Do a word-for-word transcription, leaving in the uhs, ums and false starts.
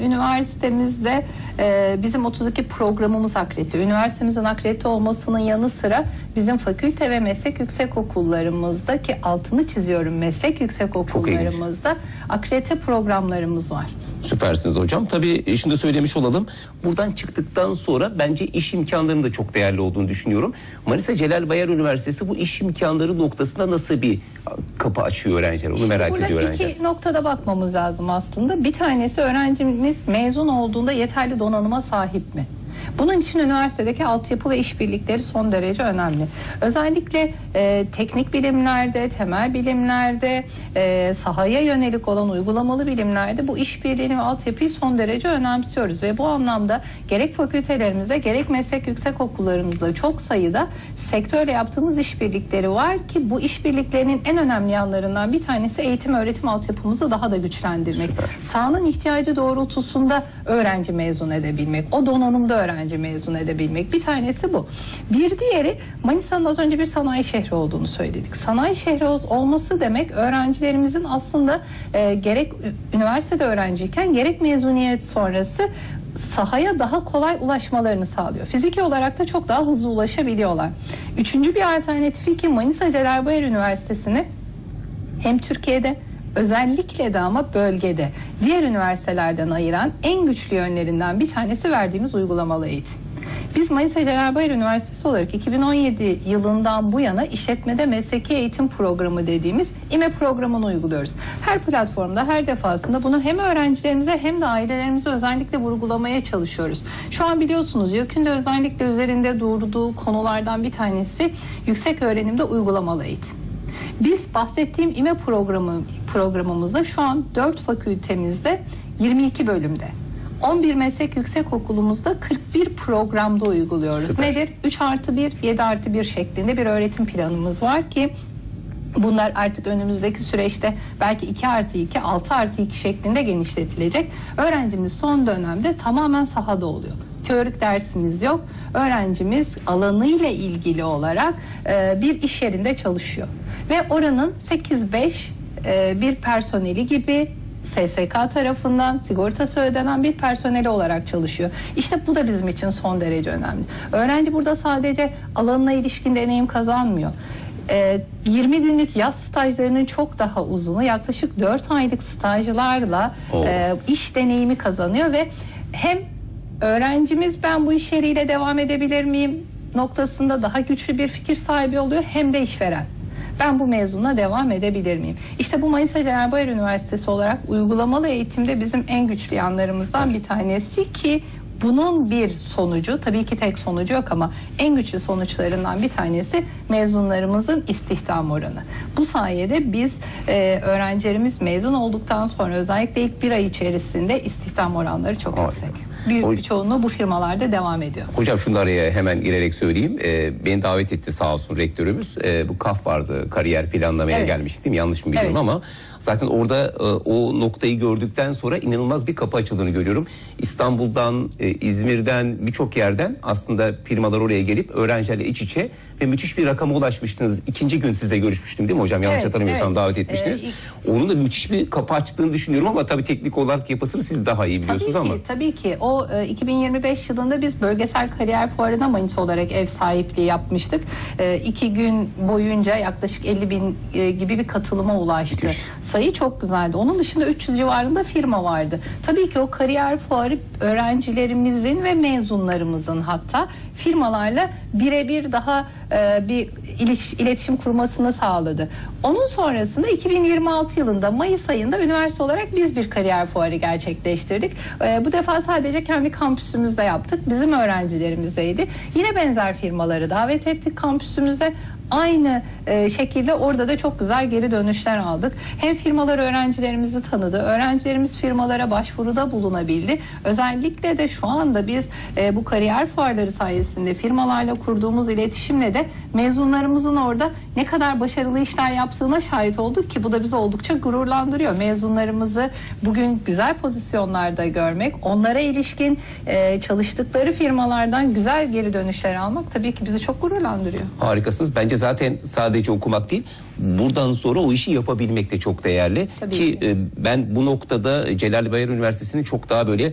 üniversitemizde e, bizim otuz iki programımız akredite. Üniversitemizin akredite olmasının yanı sıra bizim fakülte ve meslek yüksekokullarımızda, ki altını çiziyorum, meslek yüksekokullarımızda akredite programlarımız var. Süpersiniz hocam. Tabii şimdi söylemiş olalım. Buradan çıktıktan sonra bence iş imkanlarının da çok değerli olduğunu düşünüyorum. Manisa Celal Bayar Üniversitesi bu iş imkanları noktasında nasıl bir kapı açıyor öğrenciler? Onu merak Burada ediyor öğrenciler. iki noktada bakmamız lazım aslında. Bir tanesi, öğrencimiz mezun olduğunda yeterli donanıma sahip mi? Bunun için üniversitedeki altyapı ve işbirlikleri son derece önemli. Özellikle e, teknik bilimlerde, temel bilimlerde, e, sahaya yönelik olan uygulamalı bilimlerde bu işbirliğini ve altyapıyı son derece önemsiyoruz. Ve bu anlamda gerek fakültelerimizde gerek meslek yüksekokullarımızda çok sayıda sektörle yaptığımız işbirlikleri var ki bu işbirliklerinin en önemli yanlarından bir tanesi eğitim öğretim altyapımızı daha da güçlendirmek. Süper. Sahanın ihtiyacı doğrultusunda öğrenci mezun edebilmek, o donanımda öğrenci mezun edebilmek. Bir tanesi bu. Bir diğeri, Manisa'nın az önce bir sanayi şehri olduğunu söyledik. Sanayi şehri olması demek öğrencilerimizin aslında e, gerek üniversitede öğrenciyken gerek mezuniyet sonrası sahaya daha kolay ulaşmalarını sağlıyor. Fiziki olarak da çok daha hızlı ulaşabiliyorlar. Üçüncü bir alternatifi ki Manisa Celal Bayar Üniversitesi'ni hem Türkiye'de özellikle de ama bölgede diğer üniversitelerden ayıran en güçlü yönlerinden bir tanesi verdiğimiz uygulamalı eğitim. Biz Manisa Celal Bayar Üniversitesi olarak iki bin on yedi yılından bu yana işletmede mesleki eğitim programı dediğimiz İME programını uyguluyoruz. Her platformda, her defasında bunu hem öğrencilerimize hem de ailelerimize özellikle vurgulamaya çalışıyoruz. Şu an biliyorsunuz YÖK'ün de özellikle üzerinde durduğu konulardan bir tanesi yüksek öğrenimde uygulamalı eğitim. Biz bahsettiğim İME programı programımızda şu an dört fakültemizde yirmi iki bölümde, on bir meslek yüksekokulumuzda kırk bir programda uyguluyoruz. Süper. Nedir? üç artı bir, yedi artı bir şeklinde bir öğretim planımız var ki bunlar artık önümüzdeki süreçte belki iki artı iki, altı artı iki şeklinde genişletilecek. Öğrencimiz son dönemde tamamen sahada oluyor. Teorik dersimiz yok. Öğrencimiz alanıyla ilgili olarak e, bir iş yerinde çalışıyor. Ve oranın sekiz beş e, bir personeli gibi S S K tarafından sigortası ödenen bir personeli olarak çalışıyor. İşte bu da bizim için son derece önemli. Öğrenci burada sadece alanına ilişkin deneyim kazanmıyor. yirmi günlük yaz stajlarının çok daha uzunu, yaklaşık dört aylık stajlarla e, iş deneyimi kazanıyor ve hem öğrencimiz ben bu iş yeriyle devam edebilir miyim noktasında daha güçlü bir fikir sahibi oluyor, hem de işveren ben bu mezunla devam edebilir miyim? İşte bu Manisa Celal Bayar Üniversitesi olarak uygulamalı eğitimde bizim en güçlü yanlarımızdan bir tanesi ki bunun bir sonucu, tabii ki tek sonucu yok ama en güçlü sonuçlarından bir tanesi mezunlarımızın istihdam oranı. Bu sayede biz e, öğrencilerimiz mezun olduktan sonra özellikle ilk bir ay içerisinde istihdam oranları çok Harika. yüksek. Büyük bir çoğunluğu bu firmalarda devam ediyor. Hocam şunu da araya hemen girerek söyleyeyim. Ee, beni davet etti sağ olsun rektörümüz. Ee, bu K A F vardı, kariyer planlamaya Evet. gelmiştik değil mi? Yanlış mı biliyorum Evet. ama zaten orada e, o noktayı gördükten sonra inanılmaz bir kapı açıldığını görüyorum. İstanbul'dan, e, İzmir'den, birçok yerden aslında firmalar oraya gelip öğrencilerle iç içe ve müthiş bir rakama ulaşmıştınız. İkinci gün sizle görüşmüştüm değil mi hocam? Yanlış Evet, hatırlamıyorsam evet. davet etmiştiniz. Ee, ilk... Onun da müthiş bir kapı açtığını düşünüyorum ama tabii teknik olarak yapısını siz daha iyi biliyorsunuz tabii ki, ama. Tabii ki. O e, iki bin yirmi beş yılında biz bölgesel kariyer fuarına Manisa olarak ev sahipliği yapmıştık. E, iki gün boyunca yaklaşık elli bin e, gibi bir katılıma ulaştı. Müthiş. Sayı çok güzeldi. Onun dışında üç yüz civarında firma vardı. Tabii ki o kariyer fuarı öğrencilerimizin ve mezunlarımızın hatta firmalarla birebir daha e, bir iliş, iletişim kurmasını sağladı. Onun sonrasında iki bin yirmi altı yılında Mayıs ayında üniversite olarak biz bir kariyer fuarı gerçekleştirdik. E, bu defa sadece kendi kampüsümüzde yaptık. Bizim öğrencilerimizdeydi. Yine benzer firmaları davet ettik kampüsümüze. Aynı e, şekilde orada da çok güzel geri dönüşler aldık. Hem firmalar öğrencilerimizi tanıdı, öğrencilerimiz firmalara başvuruda bulunabildi. Özellikle de şu anda biz e, bu kariyer fuarları sayesinde firmalarla kurduğumuz iletişimle de mezunlarımızın orada ne kadar başarılı işler yaptığına şahit olduk ki bu da bizi oldukça gururlandırıyor. Mezunlarımızı bugün güzel pozisyonlarda görmek, onlara ilişkin e, çalıştıkları firmalardan güzel geri dönüşler almak tabii ki bizi çok gururlandırıyor. Harikasınız. Bence zaten sadece okumak değil, buradan sonra o işi yapabilmek de çok değerli. Tabii ki, ki. E, ben bu noktada Celal Bayar Üniversitesi'nin çok daha böyle